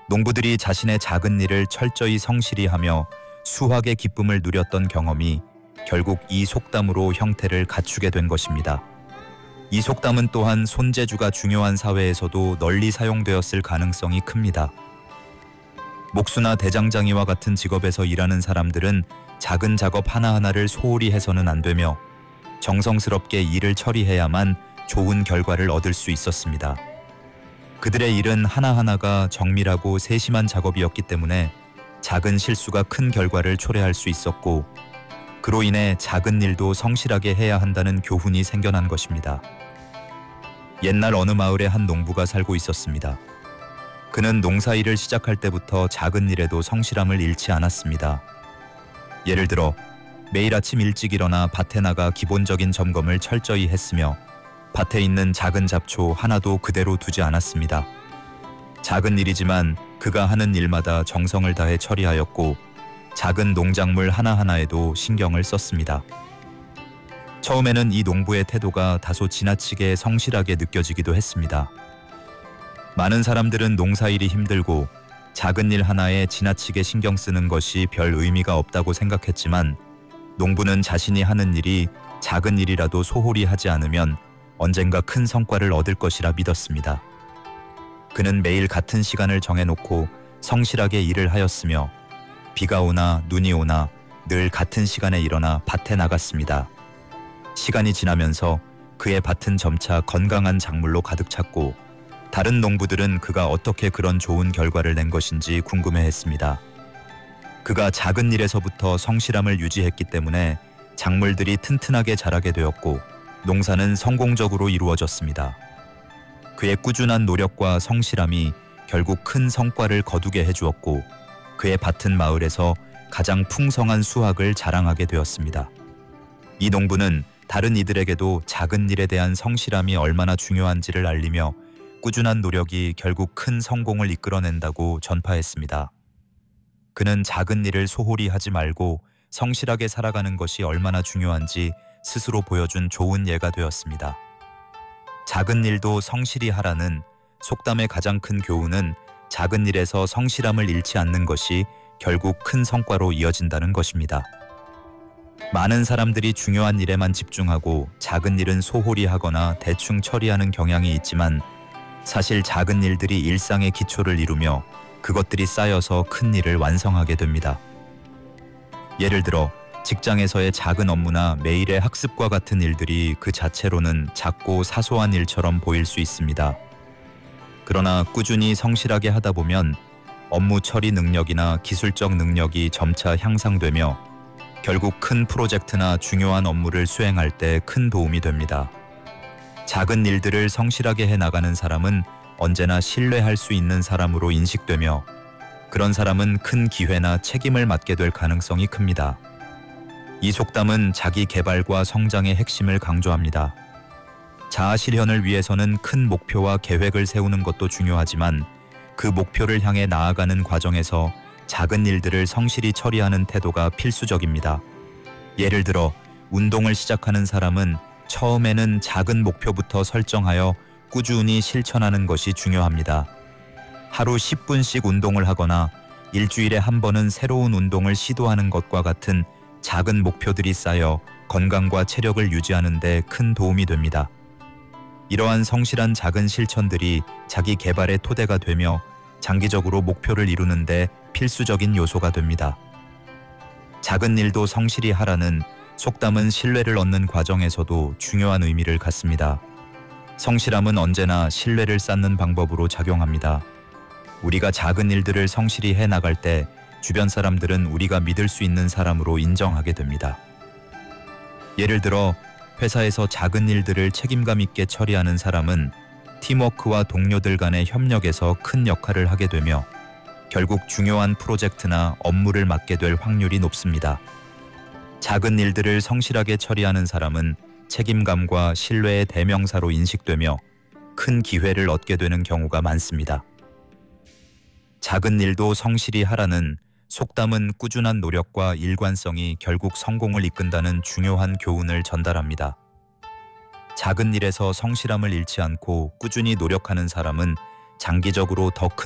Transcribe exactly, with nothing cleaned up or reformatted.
농부들이 자신의 작은 일을 철저히 성실히 하며 수확의 기쁨을 누렸던 경험이 결국 이 속담으로 형태를 갖추게 된 것입니다. 이 속담은 또한 손재주가 중요한 사회에서도 널리 사용되었을 가능성이 큽니다. 목수나 대장장이와 같은 직업에서 일하는 사람들은 작은 작업 하나하나를 소홀히 해서는 안 되며 정성스럽게 일을 처리해야만 좋은 결과를 얻을 수 있었습니다. 그들의 일은 하나하나가 정밀하고 세심한 작업이었기 때문에 작은 실수가 큰 결과를 초래할 수 있었고, 그로 인해 작은 일도 성실하게 해야 한다는 교훈이 생겨난 것입니다. 옛날 어느 마을에 한 농부가 살고 있었습니다. 그는 농사일을 시작할 때부터 작은 일에도 성실함을 잃지 않았습니다. 예를 들어 매일 아침 일찍 일어나 밭에 나가 기본적인 점검을 철저히 했으며 밭에 있는 작은 잡초 하나도 그대로 두지 않았습니다. 작은 일이지만 그가 하는 일마다 정성을 다해 처리하였고 작은 농작물 하나하나에도 신경을 썼습니다. 처음에는 이 농부의 태도가 다소 지나치게 성실하게 느껴지기도 했습니다. 많은 사람들은 농사일이 힘들고 작은 일 하나에 지나치게 신경 쓰는 것이 별 의미가 없다고 생각했지만 농부는 자신이 하는 일이 작은 일이라도 소홀히 하지 않으면 언젠가 큰 성과를 얻을 것이라 믿었습니다. 그는 매일 같은 시간을 정해놓고 성실하게 일을 하였으며 비가 오나 눈이 오나 늘 같은 시간에 일어나 밭에 나갔습니다. 시간이 지나면서 그의 밭은 점차 건강한 작물로 가득 찼고 다른 농부들은 그가 어떻게 그런 좋은 결과를 낸 것인지 궁금해했습니다. 그가 작은 일에서부터 성실함을 유지했기 때문에 작물들이 튼튼하게 자라게 되었고 농사는 성공적으로 이루어졌습니다. 그의 꾸준한 노력과 성실함이 결국 큰 성과를 거두게 해주었고 그의 밭은 마을에서 가장 풍성한 수확을 자랑하게 되었습니다. 이 농부는 다른 이들에게도 작은 일에 대한 성실함이 얼마나 중요한지를 알리며 꾸준한 노력이 결국 큰 성공을 이끌어낸다고 전파했습니다. 그는 작은 일을 소홀히 하지 말고 성실하게 살아가는 것이 얼마나 중요한지 스스로 보여준 좋은 예가 되었습니다. 작은 일도 성실히 하라는 속담의 가장 큰 교훈은 작은 일에서 성실함을 잃지 않는 것이 결국 큰 성과로 이어진다는 것입니다. 많은 사람들이 중요한 일에만 집중하고 작은 일은 소홀히 하거나 대충 처리하는 경향이 있지만 사실 작은 일들이 일상의 기초를 이루며 그것들이 쌓여서 큰 일을 완성하게 됩니다. 예를 들어 직장에서의 작은 업무나 매일의 학습과 같은 일들이 그 자체로는 작고 사소한 일처럼 보일 수 있습니다. 그러나 꾸준히 성실하게 하다 보면 업무 처리 능력이나 기술적 능력이 점차 향상되며 결국 큰 프로젝트나 중요한 업무를 수행할 때 큰 도움이 됩니다. 작은 일들을 성실하게 해나가는 사람은 언제나 신뢰할 수 있는 사람으로 인식되며 그런 사람은 큰 기회나 책임을 맡게 될 가능성이 큽니다. 이 속담은 자기 개발과 성장의 핵심을 강조합니다. 자아 실현을 위해서는 큰 목표와 계획을 세우는 것도 중요하지만 그 목표를 향해 나아가는 과정에서 작은 일들을 성실히 처리하는 태도가 필수적입니다. 예를 들어 운동을 시작하는 사람은 처음에는 작은 목표부터 설정하여 꾸준히 실천하는 것이 중요합니다. 하루 십 분씩 운동을 하거나 일주일에 한 번은 새로운 운동을 시도하는 것과 같은 작은 목표들이 쌓여 건강과 체력을 유지하는 데 큰 도움이 됩니다. 이러한 성실한 작은 실천들이 자기 개발의 토대가 되며 장기적으로 목표를 이루는 데 필수적인 요소가 됩니다. 작은 일도 성실히 하라는 속담은 신뢰를 얻는 과정에서도 중요한 의미를 갖습니다. 성실함은 언제나 신뢰를 쌓는 방법으로 작용합니다. 우리가 작은 일들을 성실히 해나갈 때 주변 사람들은 우리가 믿을 수 있는 사람으로 인정하게 됩니다. 예를 들어 회사에서 작은 일들을 책임감 있게 처리하는 사람은 팀워크와 동료들 간의 협력에서 큰 역할을 하게 되며 결국 중요한 프로젝트나 업무를 맡게 될 확률이 높습니다. 작은 일들을 성실하게 처리하는 사람은 책임감과 신뢰의 대명사로 인식되며 큰 기회를 얻게 되는 경우가 많습니다. 작은 일도 성실히 하라는 속담은 꾸준한 노력과 일관성이 결국 성공을 이끈다는 중요한 교훈을 전달합니다. 작은 일에서 성실함을 잃지 않고 꾸준히 노력하는 사람은 장기적으로 더 큰